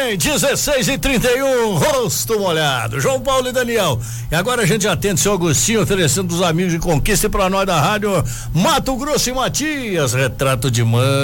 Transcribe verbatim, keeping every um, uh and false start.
bem, dezesseis e trinta e um, rosto molhado. João Paulo e Daniel. E agora a gente atende o seu Agostinho, oferecendo os amigos de conquista para nós da rádio Mato Grosso e Matias, retrato de mãe.